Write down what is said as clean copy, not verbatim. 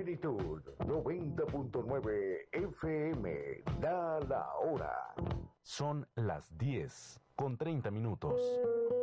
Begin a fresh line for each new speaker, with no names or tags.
Plenitud 90.9 FM. Da la hora.
Son las 10:30.